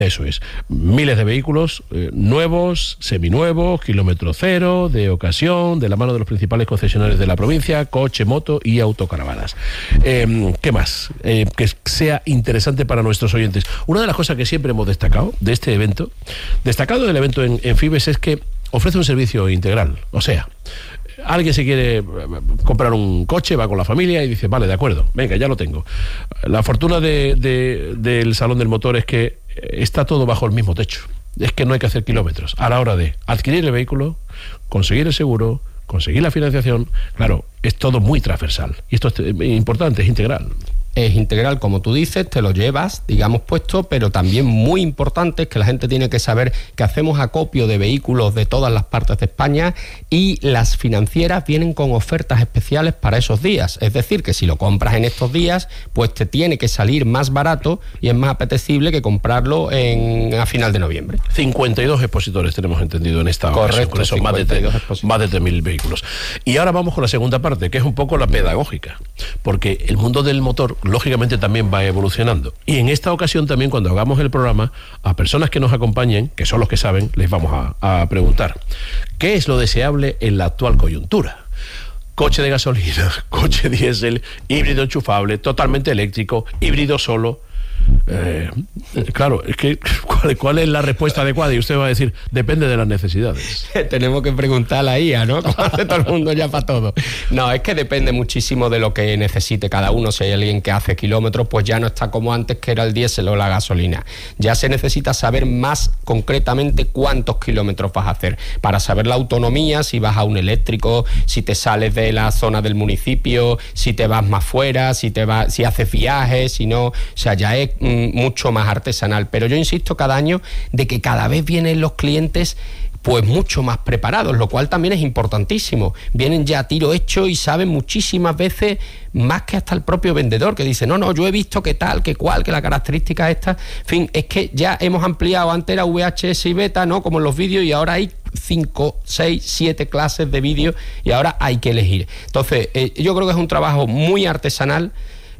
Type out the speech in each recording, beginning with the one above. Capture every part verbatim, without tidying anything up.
Eso es. Miles de vehículos eh, nuevos, seminuevos, kilómetro cero, de ocasión, de la mano de los principales concesionarios de la provincia, coche, moto y autocaravanas. Eh, ¿Qué más? Eh, que sea interesante para nuestros oyentes. Una de las cosas que siempre hemos destacado de este evento, destacado del evento en, en Fibes, es que ofrece un servicio integral. O sea, alguien se quiere comprar un coche, va con la familia y dice, vale, de acuerdo, venga, ya lo tengo. La fortuna de, de, del Salón del Motor es que está todo bajo el mismo techo. Es que no hay que hacer kilómetros. A la hora de adquirir el vehículo, conseguir el seguro, conseguir la financiación, claro, es todo muy transversal. Y esto es importante, es integral. Es integral, como tú dices, te lo llevas, digamos, puesto, pero también muy importante es que la gente tiene que saber que hacemos acopio de vehículos de todas las partes de España y las financieras vienen con ofertas especiales para esos días. Es decir, que si lo compras en estos días, pues te tiene que salir más barato y es más apetecible que comprarlo en, a final de noviembre. cincuenta y dos expositores tenemos entendido en esta ocasión, con esos más de, más de tres mil vehículos. Y ahora vamos con la segunda parte, que es un poco la pedagógica, porque el mundo del motor lógicamente también va evolucionando. Y en esta ocasión también, cuando hagamos el programa, a personas que nos acompañen, que son los que saben, les vamos a, a preguntar ¿qué es lo deseable en la actual coyuntura? Coche de gasolina, coche diésel, híbrido enchufable, totalmente eléctrico, híbrido solo. Eh, claro, es que ¿cuál, ¿cuál es la respuesta adecuada? Y usted va a decir, depende de las necesidades. Tenemos que preguntar a la I A, ¿no? Como hace todo el mundo ya para todo. No, es que depende muchísimo de lo que necesite cada uno. Si hay alguien que hace kilómetros, pues ya no está como antes, que era el diésel o la gasolina. Ya se necesita saber más concretamente cuántos kilómetros vas a hacer, para saber la autonomía, si vas a un eléctrico, si te sales de la zona del municipio, si te vas más fuera, si te vas, si haces viajes, si no. O sea, ya es mucho más artesanal, pero yo insisto cada año de que cada vez vienen los clientes pues mucho más preparados, lo cual también es importantísimo. Vienen ya a tiro hecho y saben muchísimas veces más que hasta el propio vendedor, que dice, no, no, yo he visto que tal, que cual, que la característica esta. En fin, es que ya hemos ampliado, antes era V H S y beta, ¿no? Como en los vídeos, y ahora hay cinco, seis, siete clases de vídeos y ahora hay que elegir. Entonces, eh, yo creo que es un trabajo muy artesanal,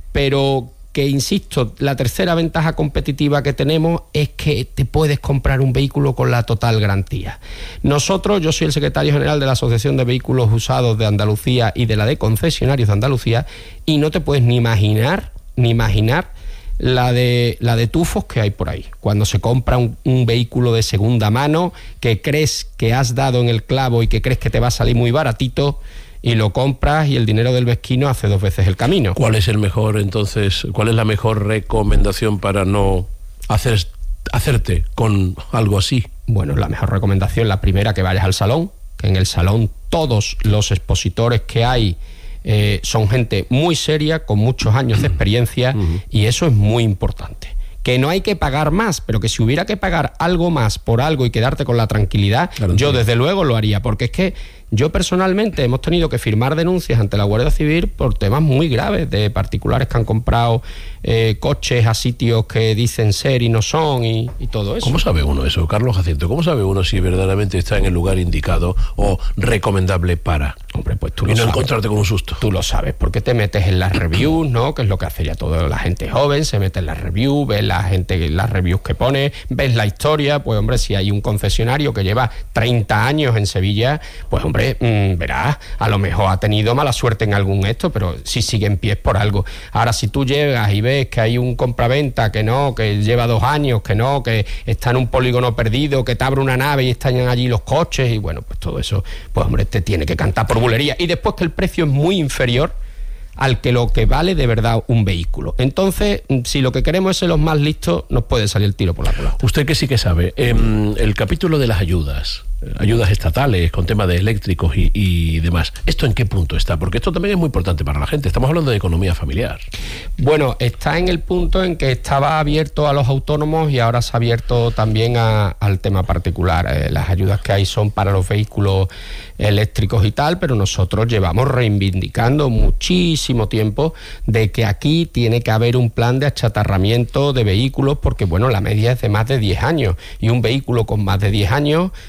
pero que, insisto, la tercera ventaja competitiva que tenemos es que te puedes comprar un vehículo con la total garantía. Nosotros, yo soy el secretario general de la Asociación de Vehículos Usados de Andalucía y de la de Concesionarios de Andalucía, y no te puedes ni imaginar, ni imaginar la de, la de tufos que hay por ahí. Cuando se compra un, un vehículo de segunda mano, que crees que has dado en el clavo y que crees que te va a salir muy baratito, y lo compras y el dinero del vesquino hace dos veces el camino. ¿Cuál es el mejor, entonces, cuál es la mejor recomendación para no hacer, hacerte con algo así? Bueno, la mejor recomendación, la primera, que vayas al salón, que en el salón todos los expositores que hay eh, son gente muy seria, con muchos años de experiencia, uh-huh. y eso es muy importante. Que no hay que pagar más, pero que si hubiera que pagar algo más por algo y quedarte con la tranquilidad, claro, yo desde luego lo haría, porque es que yo personalmente hemos tenido que firmar denuncias ante la Guardia Civil por temas muy graves de particulares que han comprado eh, coches a sitios que dicen ser y no son, y, y todo eso. ¿Cómo sabe uno eso, Carlos Jacinto? ¿Cómo sabe uno si verdaderamente está en el lugar indicado o recomendable para? Hombre, pues tú y lo no sabes. Encontrarte con un susto. Tú lo sabes, porque te metes en las reviews, ¿no? Que es lo que hace ya toda la gente joven, se mete en las reviews, ves la gente, las reviews que pone, ves la historia. Pues hombre, si hay un concesionario que lleva treinta años en Sevilla, pues hombre, mmm, verás, a lo mejor ha tenido mala suerte en algún esto, pero si sigue en pie es por algo. Ahora, si tú llegas y ves que hay un compraventa que no, que lleva dos años, que no, que está en un polígono perdido, que te abre una nave y están allí los coches, y bueno, pues todo eso, pues hombre, te tiene que cantar por bulería. Y después que el precio es muy inferior al que lo que vale de verdad un vehículo. Entonces, si lo que queremos es ser los más listos, nos puede salir el tiro por la culata. Usted que sí que sabe, eh, el capítulo de las ayudas, ayudas estatales con temas de eléctricos y, y demás, ¿esto en qué punto está? Porque esto también es muy importante para la gente. Estamos hablando de economía familiar. Bueno, está en el punto en que estaba abierto a los autónomos y ahora se ha abierto también a, al tema particular. Eh, las ayudas que hay son para los vehículos eléctricos y tal, pero nosotros llevamos reivindicando muchísimo tiempo de que aquí tiene que haber un plan de achatarramiento de vehículos, porque bueno, la media es de más de diez años, y un vehículo con más de diez años, si queremos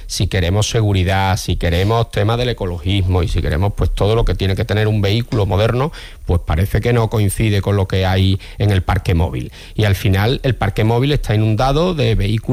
queremos seguridad, si queremos temas del ecologismo y si queremos pues todo lo que tiene que tener un vehículo moderno, pues parece que no coincide con lo que hay en el parque móvil. Y al final el parque móvil está inundado de vehículos